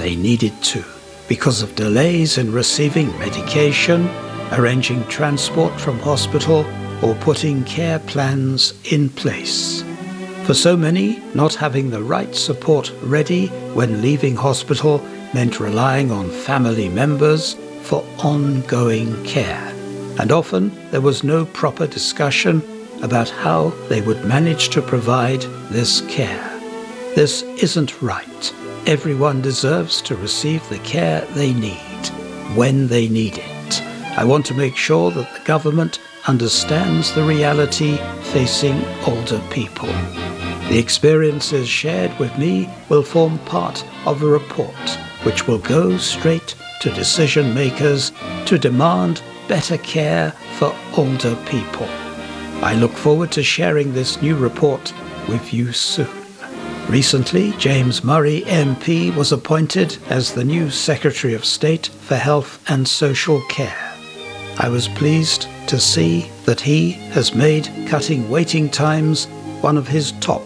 they needed to, because of delays in receiving medication, arranging transport from hospital, or putting care plans in place. For so many, not having the right support ready when leaving hospital meant relying on family members for ongoing care. And often there was no proper discussion about how they would manage to provide this care. This isn't right. Everyone deserves to receive the care they need, when they need it. I want to make sure that the government understands the reality facing older people. The experiences shared with me will form part of a report which will go straight to decision makers to demand better care for older people. I look forward to sharing this new report with you soon. Recently, James Murray MP was appointed as the new Secretary of State for Health and Social Care. I was pleased to see that he has made cutting waiting times one of his top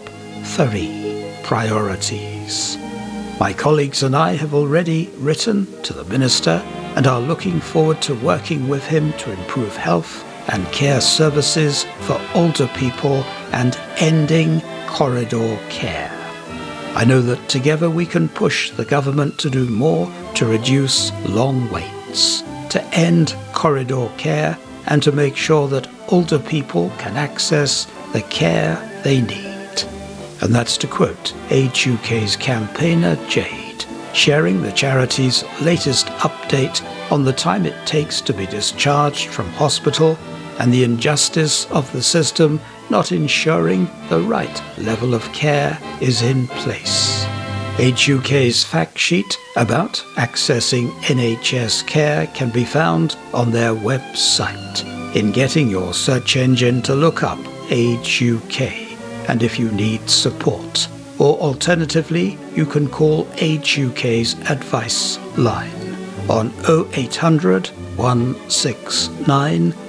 3 priorities. My colleagues and I have already written to the Minister and are looking forward to working with him to improve health and care services for older people and ending corridor care. I know that together we can push the government to do more to reduce long waits, to end corridor care, and to make sure that older people can access the care they need. And that's to quote Age UK's campaigner Jade, sharing the charity's latest update on the time it takes to be discharged from hospital and the injustice of the system not ensuring the right level of care is in place. Age UK's fact sheet about accessing NHS care can be found on their website. In getting your search engine to look up Age UK, and if you need support. Or alternatively, you can call Age UK's advice line on 0800 169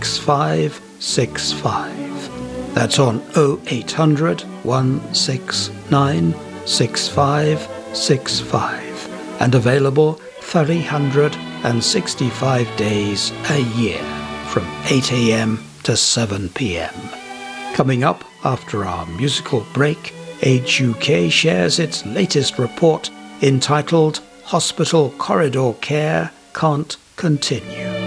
6565. That's on 0800 169 6565 and available 365 days a year from 8 a.m. to 7 p.m. Coming up after our musical break, Age UK shares its latest report entitled Hospital Corridor Care Can't Continue.